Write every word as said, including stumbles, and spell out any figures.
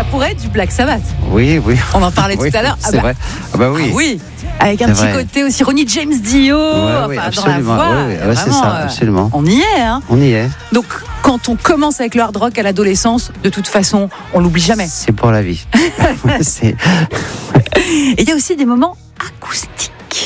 ça pourrait être du Black Sabbath. Oui, oui. On en parlait oui, tout à l'heure. C'est ah bah, vrai. Ah bah oui. ah oui. Avec un C'est petit vrai. côté aussi Ronnie James Dio, Ouais, enfin, oui, dans la absolument. voix. Ouais, ouais, ouais, c'est Vraiment, ça, euh, absolument. On y est, hein. On y est. Donc, quand on commence avec le hard rock à l'adolescence, de toute façon, on l'oublie jamais. C'est pour la vie. C'est... Et il y a aussi des moments acoustiques.